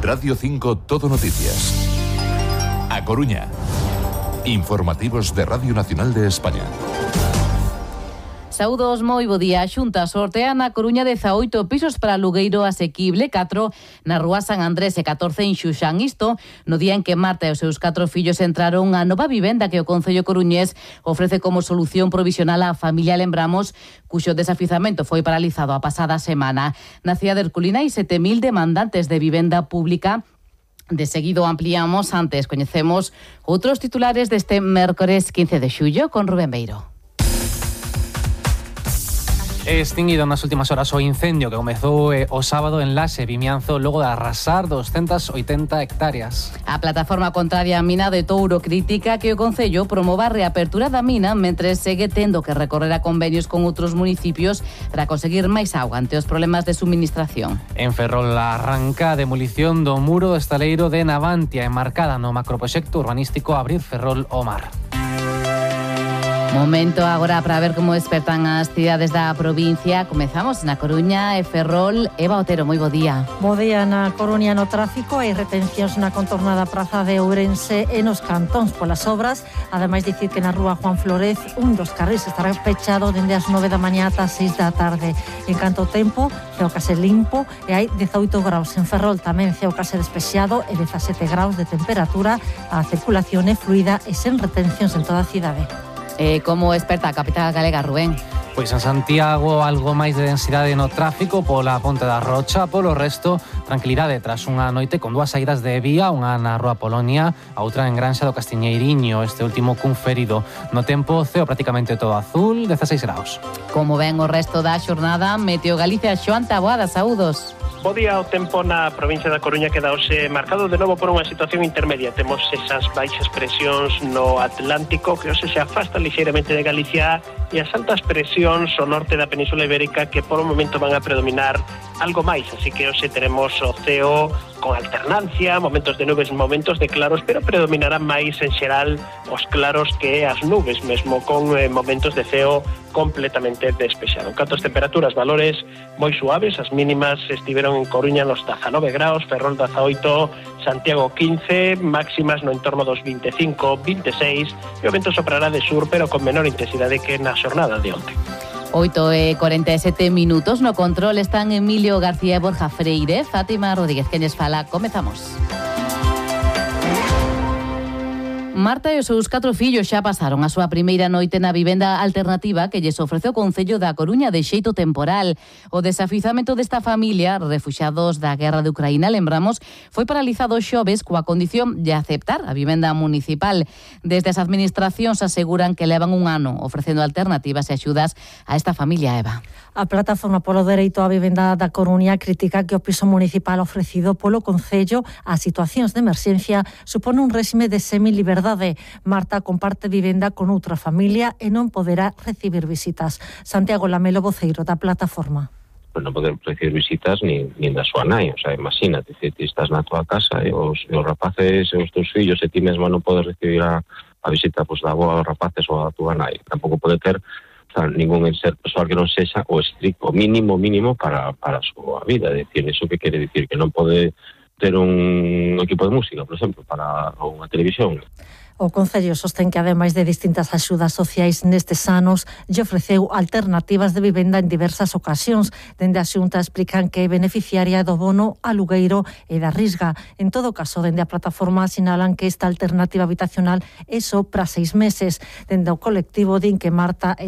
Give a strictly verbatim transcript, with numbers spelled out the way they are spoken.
Radio cinco Todo Noticias. A Coruña. Informativos de Radio Nacional de España. Saúdos, moi bo día. A Xunta sortea na Coruña dezaoito pisos para alugueiro asequible, catro na Rúa San Andrés e catorce en Xuxán. Isto no día en que Marta e os seus catro fillos entraron a nova vivenda que o Concello coruñés ofrece como solución provisional á familia Lembramos, cuxo desafizamento foi paralizado a pasada semana. Na cidade de Herculina hai sete mil demandantes de vivenda pública. De seguido ampliamos, antes coñecemos outros titulares deste mércores quince de xullo con Rubén Beiro. Extinguido nas últimas horas o incendio que comezou eh, o sábado en Laxe, Vimianzo, logo de arrasar doscientas oitenta hectáreas. A plataforma contraria á mina de Touro critica que o Concello promova a reapertura da mina mentre segue tendo que recorrer a convenios con outros municipios para conseguir máis auga ante os problemas de suministración. En Ferrol arranca a demolición do muro do estaleiro de Navantia, enmarcada no macroproxecto urbanístico Abrir Ferrol ao Mar. Momento agora para ver como despertan as cidades da provincia. Comezamos na Coruña e Ferrol. Eva Otero, moi bo día. Bo día na Coruña no tráfico. Hai retencións na contornada praza de Ourense e nos cantóns polas obras. Ademais, dicir que na rúa Juan Flórez un dos carrís estará pechado dende as nove da mañá ata as seis da tarde. En canto ao tempo, ceo case limpo e hai dezaoito graus en Ferrol. Tamén ceo case despexado e dezasete graus de temperatura. A circulación é fluida e sen retencións en toda a cidade. Eh, como esperta a capital galega, Rubén? Pois en Santiago algo máis de densidade no tráfico pola Ponte da Rocha, polo resto tranquilidade tras unha noite con dúas saídas de vía, unha na Rúa Polonia, a outra en Granxa do Castiñeiriño, este último cun ferido. No tempo, ceo prácticamente todo azul, dezaseis graus. Como ven o resto da xornada, Meteo Galicia, Xoán Taboada, saúdos. Bo día, o tempo na provincia da Coruña queda hoxe marcado de novo por unha situación intermedia. Temos esas baixas presións no Atlántico que hoxe se afasta lixeiramente de Galicia e as altas presións ao norte da Península Ibérica que por un momento van a predominar algo máis. Así que hoxe teremos o ceo con alternancia, momentos de nubes, momentos de claros, pero predominarán máis en xeral os claros que as nubes, mesmo con eh, momentos de ceo completamente despexado. En canto as temperaturas, valores moi suaves, as mínimas estiveron en Coruña nos dezanove graus, Ferrol dezaoito, Santiago quince, máximas no entorno dos vinte e cinco, vinte e seis, e o vento soprará de sur, pero con menor intensidade que na xornada de onte. oito e cuarenta e sete minutos, no control están Emilio García e Borja Freire. Fátima Rodríguez, que lles fala, comezamos. Marta e os seus catro fillos xa pasaron a súa primeira noite na vivenda alternativa que lles ofrece o Concello da Coruña de xeito temporal. O desafizamento desta familia, refuxiados da guerra de Ucraína, lembramos, foi paralizado xoves coa condición de aceptar a vivenda municipal. Desde as administracións aseguran que levan un ano ofrecendo alternativas e axudas a esta familia, Eva. A plataforma polo dereito á vivenda da Coruña critica que o piso municipal ofrecido polo Concello a situacións de emerxencia supone un réxime de semiliberdade. Marta comparte vivenda con outra familia e non poderá recibir visitas. Santiago Lamelo, voceiro da plataforma. Pues non poder recibir visitas ni, ni da súa nai, o sea, imagínate, ti estás na tua casa e os, e os rapaces e os teus fillos e ti mesmo non podes recibir a, a visita pues, da boa dos rapaces ou da tua nai. Tampouco pode ter o sea, ningún ser persoal que non sexa o estricto mínimo mínimo para, para a súa vida. É dicir, iso que quere dicir que non pode ter un equipo de música, por exemplo, para unha televisión. O Concello sostén que, ademais de distintas axudas sociais nestes anos, lle ofreceu alternativas de vivenda en diversas ocasións. Dende a Xunta explican que é beneficiaria do bono alugueiro e da Risga. En todo caso, dende a plataforma sinalan que esta alternativa habitacional é só para seis meses. Dende o colectivo din que Marta